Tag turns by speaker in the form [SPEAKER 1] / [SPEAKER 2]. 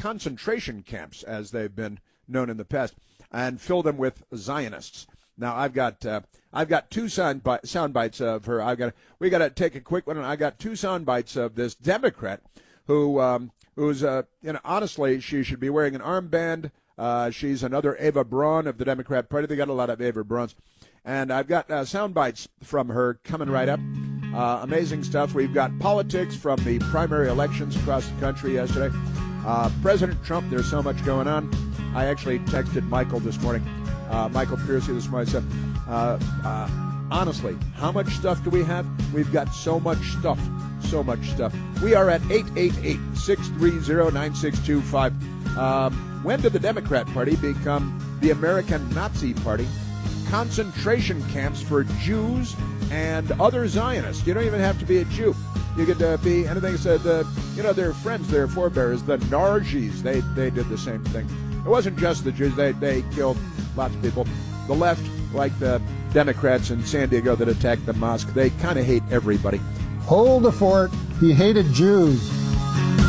[SPEAKER 1] concentration camps, as they've been known in the past, and fill them with Zionists. Now I've got two sound bites of her. We got to take a quick one, and I got two sound bites of this Democrat who's honestly, she should be wearing an armband. She's another Eva Braun of the Democrat Party. They got a lot of Eva Brauns. And I've got sound bites from her coming right up. Amazing stuff. We've got politics from the primary elections across the country yesterday. President Trump, there's so much going on. I actually texted Michael this morning, Michael Piercy this morning. I said, honestly, how much stuff do we have? We've got so much stuff. So much stuff. We are at 888-630-9625. When did the Democrat Party become the American Nazi Party? Concentration camps for Jews and other Zionists. You don't even have to be a Jew. You could be anything. Said, their friends, their forebears, the Nargis. They did the same thing. It wasn't just the Jews. They killed lots of people. The left, like the Democrats in San Diego that attacked the mosque, they kind of hate everybody.
[SPEAKER 2] Hold the fort. He hated Jews.